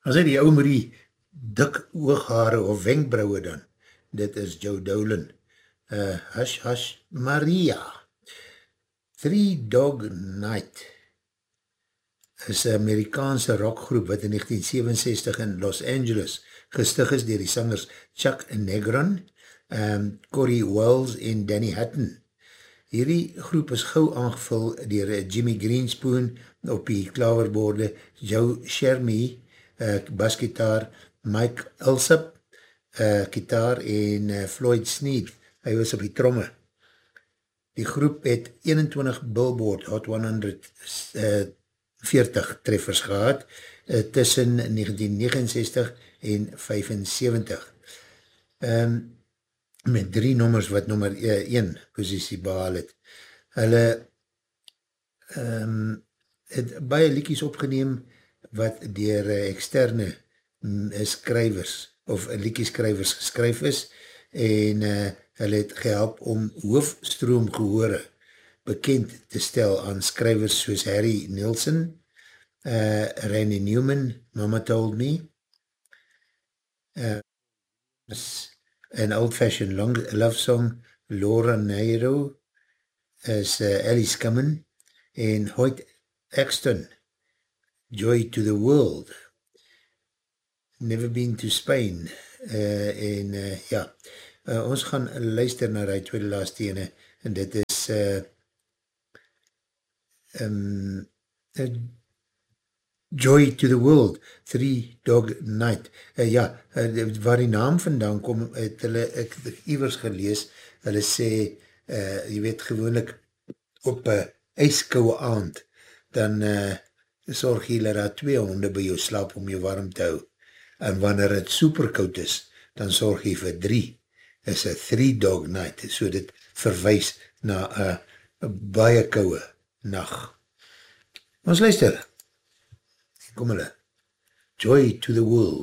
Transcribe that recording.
As hy die ou met die dik ooghare of wenkbrauwe dan, dit is Joe Dolan. Hush Hush Maria. Three Dog Night is een Amerikaanse rockgroep wat in 1967 in Los Angeles gestig is dier die sangers Chuck Negron, Corey Wells en Danny Hutton. Hierdie groep is gauw aangevul dier Jimmy Greenspoon op die klaverborde, Joe Shermy, basgitaar, Mike Alsop, gitaar en Floyd Sneed, hy was op die tromme. Die groep het 21 Billboard Hot 100 40 treffers gehad tussen 1969 en 75. Met 3 nommers wat nummer 1 posisie behaal het. Hulle het baie liedjies opgeneem wat dier eksterne skrywers of liedjieskrywers geskryf is en hulle het gehelp om hoofstroomgehore bekend te stel aan skrywers soos Harry Nilsson, Randy Newman, Mama Told Me, an Old-Fashioned Love Song, Laura Nairo, is Alice Cummin, en Hoyt Axton, Joy to the World, Never Been to Spain, en ja, ons gaan luister na die tweede laaste ene, en dit is Joy to the World, Three Dog Night. Waar die naam vandaan kom, het hulle, ek iewers gelees, hulle sê, jy weet gewoonlik, op ijskouwe aand, dan sorg jy dat 2 honde by jou slaap om jou warm te hou. En wanneer het superkoud is, dan sorg jy vir 3. Is a 3 Dog Night, so dit verwys na baie kouwe nacht. Ons luister, kom hulle, Joy to the World.